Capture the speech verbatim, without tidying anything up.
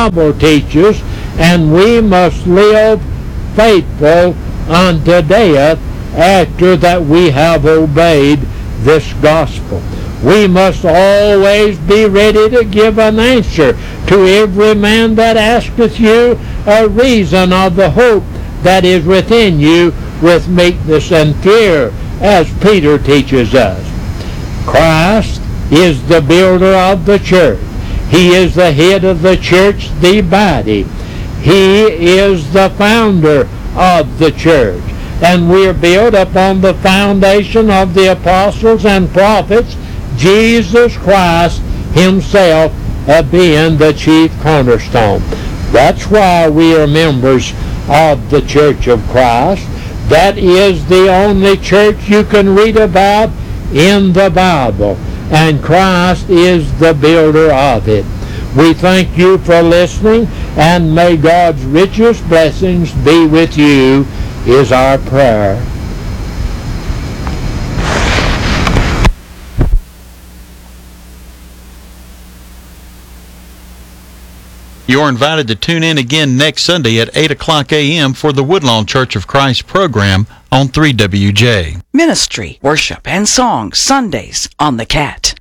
Bible teaches, and we must live faithful unto death after that we have obeyed this gospel. We must always be ready to give an answer to every man that asketh you a reason of the hope that is within you with meekness and fear, as Peter teaches us. Christ is the builder of the church. He is the head of the church, the body. He is the founder of the church. And we are built upon the foundation of the apostles and prophets, Jesus Christ himself uh, being the chief cornerstone. That's why we are members of the Church of Christ. That is the only church you can read about in the Bible, and Christ is the builder of it. We thank you for listening, and may God's richest blessings be with you, is our prayer. You're invited to tune in again next Sunday at eight o'clock a.m. for the Woodlawn Church of Christ program on three W J. Ministry, worship, and song Sundays on the Cat.